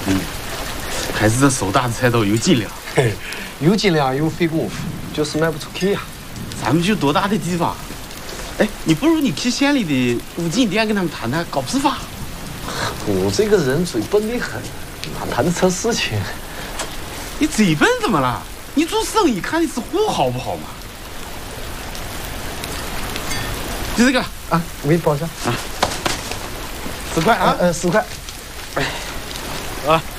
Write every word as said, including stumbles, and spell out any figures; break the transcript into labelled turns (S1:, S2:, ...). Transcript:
S1: 嗯，还是这手大的菜刀有斤两。
S2: 嘿，有斤两又费功夫，就是卖不出去呀。
S1: 咱们就多大的地方？哎，你不如你去县里的五金店跟他们谈谈搞批发。
S2: 我这个人嘴笨得很，哪谈得成事情？
S1: 你嘴笨怎么了？你做生意看你是货好不好嘛？就这个
S2: 啊，我给你报一下
S1: 啊，十块啊，
S2: 呃，十块。
S1: 啊。